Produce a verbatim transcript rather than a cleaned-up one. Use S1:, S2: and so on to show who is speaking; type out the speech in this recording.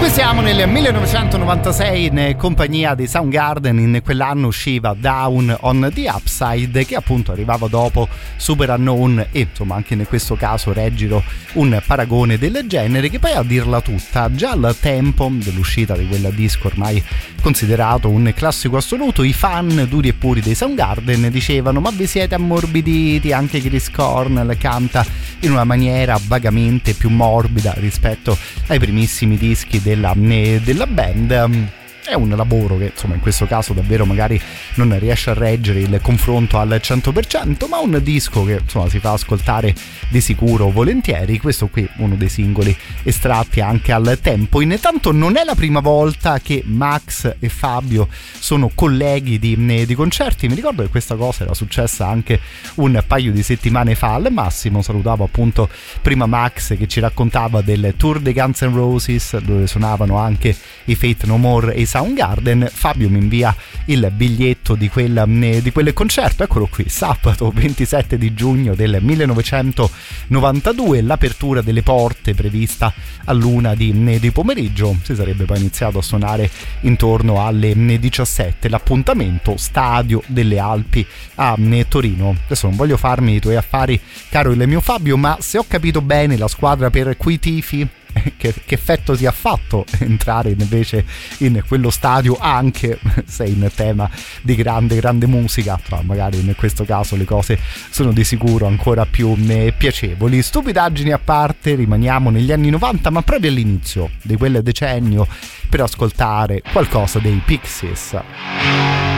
S1: Siamo nel millenovecentonovantasei in compagnia di Soundgarden. In quell'anno usciva Down on the Upside, che appunto arrivava dopo Super Unknown, e insomma anche in questo caso reggiro un paragone del genere, che poi, a dirla tutta, già al tempo dell'uscita di quel disco ormai considerato un classico assoluto, i fan duri e puri dei Soundgarden dicevano: ma vi siete ammorbiditi? Anche Chris Cornell canta in una maniera vagamente più morbida rispetto ai primissimi dischi della della band. È un lavoro che insomma in questo caso davvero magari non riesce a reggere il confronto al cento per cento, ma un disco che insomma si fa ascoltare di sicuro volentieri. Questo qui, uno dei singoli estratti anche al tempo. Intanto non è la prima volta che Max e Fabio sono colleghi di, di concerti. Mi ricordo che questa cosa era successa anche un paio di settimane fa. Al massimo salutavo appunto prima Max, che ci raccontava del tour dei Guns N' Roses, dove suonavano anche i Faith No More e i Soundgarden. Fabio mi invia il biglietto di quel, di quel concerto, eccolo qui, sabato ventisette di giugno del millenovecentonovantadue, l'apertura delle porte prevista all'una di, di pomeriggio, si sarebbe poi iniziato a suonare intorno alle diciassette, l'appuntamento Stadio delle Alpi a Torino. Adesso non voglio farmi i tuoi affari, caro il mio Fabio, ma se ho capito bene la squadra per cui tifi, Che, che effetto ti ha fatto entrare invece in quello stadio, anche se in tema di grande grande musica? Però magari in questo caso le cose sono di sicuro ancora più eh, piacevoli. Stupidaggini a parte, rimaniamo negli anni novanta, ma proprio all'inizio di quel decennio, per ascoltare qualcosa dei Pixies.